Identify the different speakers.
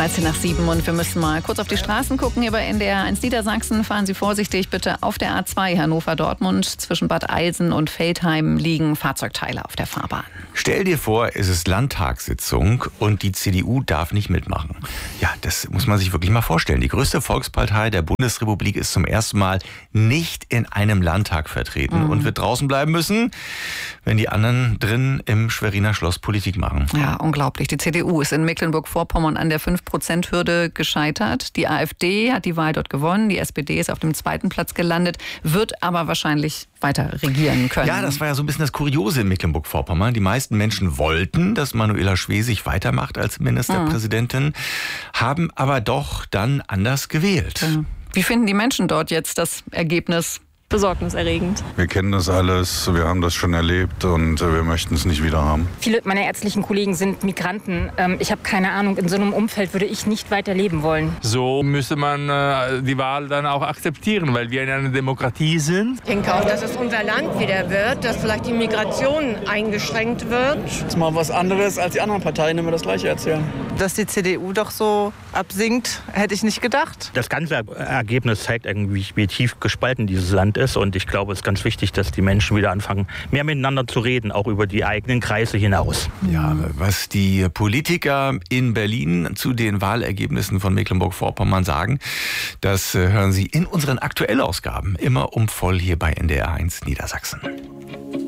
Speaker 1: 13 nach 7 und wir müssen mal kurz auf die Straßen gucken. Hier bei NDR 1 Niedersachsen fahren Sie vorsichtig bitte auf der A2 Hannover-Dortmund. Zwischen Bad Eilsen und Veltheim liegen Fahrzeugteile auf der Fahrbahn.
Speaker 2: Stell dir vor, es ist Landtagssitzung und die CDU darf nicht mitmachen. Ja, das muss man sich wirklich mal vorstellen. Die größte Volkspartei der Bundesrepublik ist zum ersten Mal nicht in einem Landtag vertreten und wird draußen bleiben müssen, wenn die anderen drin im Schweriner Schloss Politik machen.
Speaker 1: Ja, unglaublich. Die CDU ist in Mecklenburg-Vorpommern an der 5%-Hürde gescheitert. Die AfD hat die Wahl dort gewonnen. Die SPD ist auf dem 2. Platz gelandet, wird aber wahrscheinlich weiter regieren können.
Speaker 2: Ja, das war ja so ein bisschen das Kuriose in Mecklenburg-Vorpommern. Die meisten Menschen wollten, dass Manuela Schwesig weitermacht als Ministerpräsidentin, haben aber doch dann anders gewählt.
Speaker 1: Wie finden die Menschen dort jetzt das Ergebnis?
Speaker 3: Besorgniserregend.
Speaker 4: Wir kennen das alles, wir haben das schon erlebt und wir möchten es nicht wieder haben.
Speaker 3: Viele meiner ärztlichen Kollegen sind Migranten. Ich habe keine Ahnung, in so einem Umfeld würde ich nicht weiter leben wollen.
Speaker 5: So müsste man die Wahl dann auch akzeptieren, weil wir in einer Demokratie sind.
Speaker 6: Ich denke auch, dass es unser Land wieder wird, dass vielleicht die Migration eingeschränkt wird.
Speaker 7: Das ist mal was anderes, als die anderen Parteien immer das Gleiche erzählen.
Speaker 8: Dass die CDU doch so absinkt, hätte ich nicht gedacht.
Speaker 9: Das ganze Ergebnis zeigt irgendwie, wie tief gespalten dieses Land ist. Und ich glaube, es ist ganz wichtig, dass die Menschen wieder anfangen, mehr miteinander zu reden, auch über die eigenen Kreise hinaus.
Speaker 2: Ja, was die Politiker in Berlin zu den Wahlergebnissen von Mecklenburg-Vorpommern sagen, das hören Sie in unseren Aktuellausgaben immer um voll hier bei NDR 1 Niedersachsen.